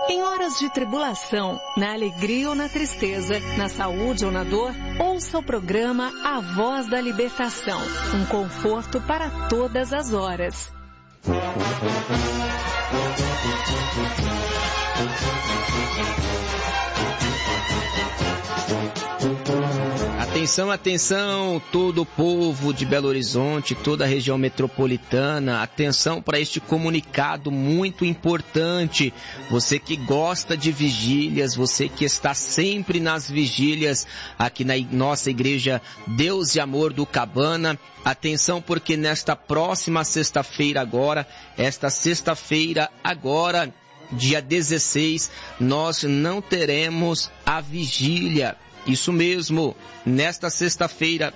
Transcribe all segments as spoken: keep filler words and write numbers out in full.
Em horas de tribulação, na alegria ou na tristeza, na saúde ou na dor, ouça o programa A Voz da Libertação, um conforto para todas as horas. Atenção, atenção, todo o povo de Belo Horizonte, toda a região metropolitana, atenção para este comunicado muito importante. Você que gosta de vigílias, você que está sempre nas vigílias aqui na nossa igreja Deus e Amor do Cabana, atenção porque nesta próxima sexta-feira agora, esta sexta-feira agora, dia dezesseis, nós não teremos a vigília. Isso mesmo, nesta sexta-feira,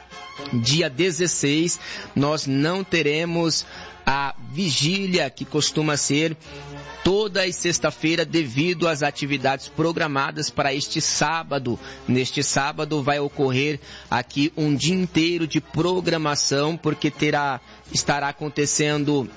dia dezesseis, nós não teremos a vigília que costuma ser toda a sexta-feira devido às atividades programadas para este sábado. Neste sábado vai ocorrer aqui um dia inteiro de programação, porque terá, estará acontecendo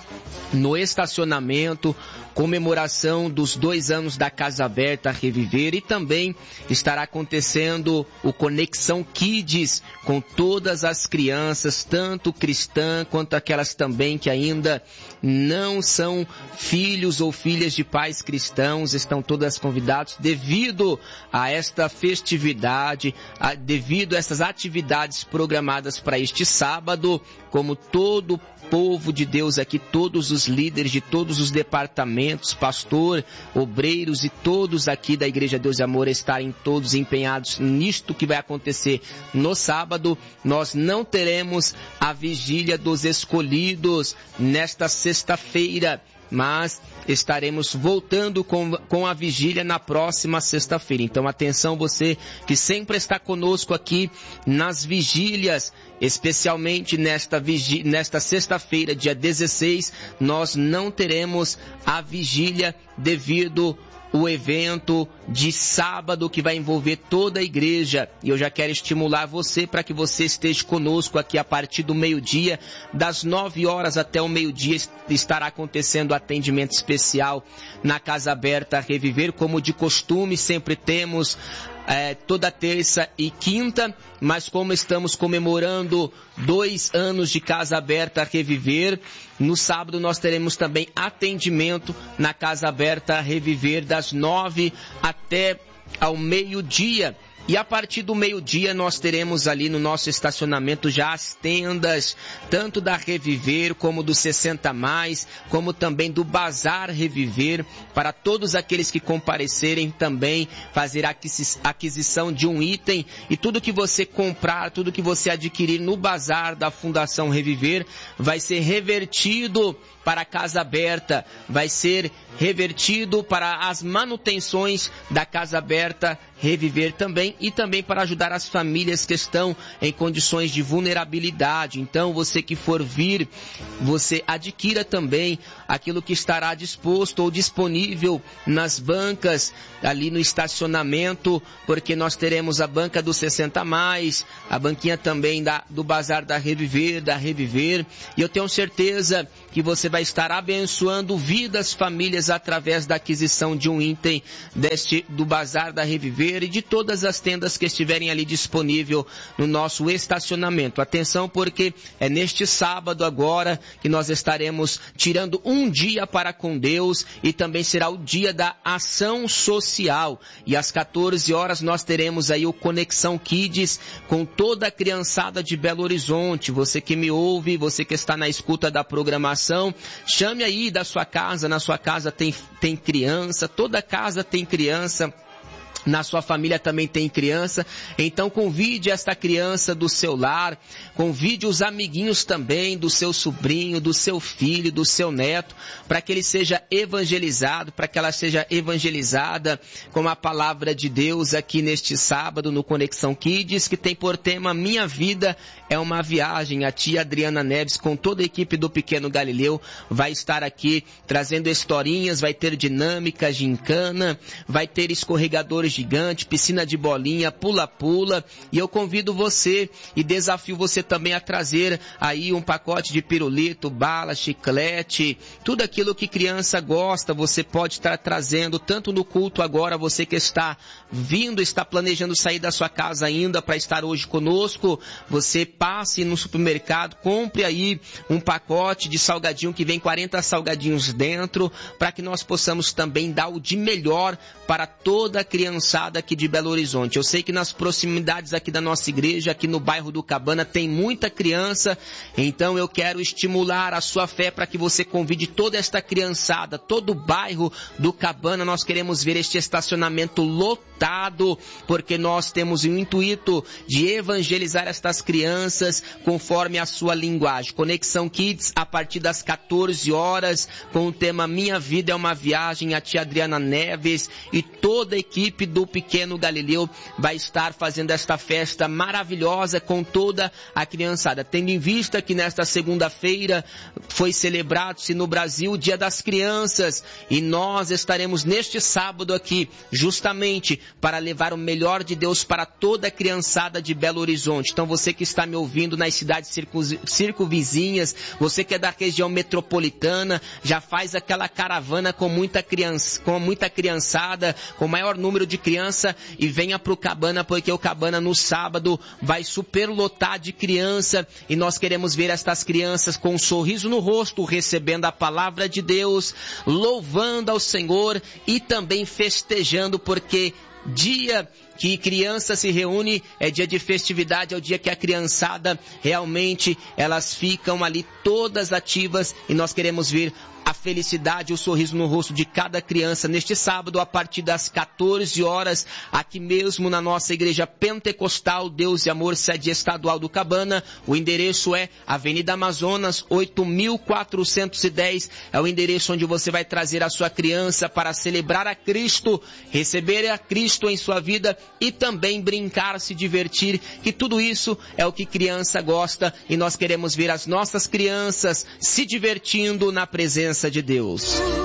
no estacionamento, comemoração dos dois anos da Casa Aberta Reviver, e também estará acontecendo o Conexão Kids com todas as crianças, tanto cristã quanto aquelas também que ainda não são filhos ou filhas de pais cristãos, estão todas convidados devido a esta festividade, a, devido a essas atividades programadas para este sábado, como todo povo de Deus aqui, todos os líderes de todos os departamentos, pastor, obreiros e todos aqui da Igreja Deus e Amor estarem todos empenhados nisto que vai acontecer no sábado. Nós não teremos a vigília dos escolhidos nesta sexta-feira, mas estaremos voltando com, com a vigília na próxima sexta-feira. Então, atenção você que sempre está conosco aqui nas vigílias, especialmente nesta, vigi, nesta sexta-feira, dia dezesseis, nós não teremos a vigília devido o evento de sábado que vai envolver toda a igreja. E eu já quero estimular você para que você esteja conosco aqui a partir do meio-dia, das nove horas até o meio-dia estará acontecendo atendimento especial na Casa Aberta Reviver, como de costume sempre temos É, toda terça e quinta, mas como estamos comemorando dois anos de Casa Aberta Reviver, no sábado nós teremos também atendimento na Casa Aberta Reviver das nove até ao meio-dia. E a partir do meio-dia nós teremos ali no nosso estacionamento já as tendas, tanto da Reviver como do sessenta mais, como também do Bazar Reviver, para todos aqueles que comparecerem também fazer a aquisição de um item, e tudo que você comprar, tudo que você adquirir no Bazar da Fundação Reviver vai ser revertido para a Casa Aberta, vai ser revertido para as manutenções da Casa Aberta Reviver também, e também para ajudar as famílias que estão em condições de vulnerabilidade. Então, você que for vir, você adquira também aquilo que estará disposto ou disponível nas bancas ali no estacionamento, porque nós teremos a banca do sessenta mais, a banquinha também da, do Bazar da Reviver, da Reviver, e eu tenho certeza que você vai estar abençoando vidas, famílias, através da aquisição de um item deste, do Bazar da Reviver e de todas as tendas que estiverem ali disponível no nosso estacionamento. Atenção, porque é neste sábado agora que nós estaremos tirando um dia para com Deus, e também será o dia da ação social. E às quatorze horas nós teremos aí o Conexão Kids com toda a criançada de Belo Horizonte. Você que me ouve, você que está na escuta da programação, chame aí da sua casa, na sua casa tem, tem criança, toda casa tem criança. Na sua família também tem criança, então convide esta criança do seu lar, convide os amiguinhos também do seu sobrinho, do seu filho, do seu neto, para que ele seja evangelizado, para que ela seja evangelizada com a palavra de Deus aqui neste sábado no Conexão Kids, que tem por tema Minha Vida é uma Viagem. A tia Adriana Neves, com toda a equipe do Pequeno Galileu, vai estar aqui trazendo historinhas, vai ter dinâmica, gincana, vai ter escorregadores gigante, piscina de bolinha, pula-pula. E eu convido você e desafio você também a trazer aí um pacote de pirulito, bala, chiclete, tudo aquilo que criança gosta, você pode estar trazendo, tanto no culto agora, você que está vindo, está planejando sair da sua casa ainda para estar hoje conosco, você passe no supermercado, compre aí um pacote de salgadinho que vem quarenta salgadinhos dentro, para que nós possamos também dar o de melhor para toda a criançada aqui de Belo Horizonte. Eu sei que nas proximidades aqui da nossa igreja, aqui no bairro do Cabana, tem muita criança, então eu quero estimular a sua fé para que você convide toda esta criançada, todo o bairro do Cabana. Nós queremos ver este estacionamento lotado, porque nós temos o intuito de evangelizar estas crianças conforme a sua linguagem. Conexão Kids a partir das quatorze horas, com o tema Minha Vida é uma Viagem. A tia Adriana Neves e toda a equipe do Pequeno Galileu vai estar fazendo esta festa maravilhosa com toda a criançada. Tendo em vista que nesta segunda-feira foi celebrado-se no Brasil o Dia das Crianças, e nós estaremos neste sábado aqui justamente para levar o melhor de Deus para toda a criançada de Belo Horizonte. Então você que está me ouvindo nas cidades circunvizinhas, você que é da região metropolitana, já faz aquela caravana com muita criança, com muita criançada, com maior número de criança, e venha para o Cabana, porque o Cabana no sábado vai superlotar de criança, e nós queremos ver estas crianças com um sorriso no rosto, recebendo a palavra de Deus, louvando ao Senhor e também festejando, porque dia que criança se reúne é dia de festividade, é o dia que a criançada realmente, elas ficam ali todas ativas, e nós queremos ver a felicidade, o sorriso no rosto de cada criança neste sábado a partir das quatorze horas, aqui mesmo na nossa igreja pentecostal Deus e Amor, sede estadual do Cabana. O endereço é Avenida Amazonas, oito mil quatrocentos e dez, é o endereço onde você vai trazer a sua criança para celebrar a Cristo, receber a Cristo em sua vida e também brincar, se divertir, que tudo isso é o que criança gosta, e nós queremos ver as nossas crianças se divertindo na presença de Deus.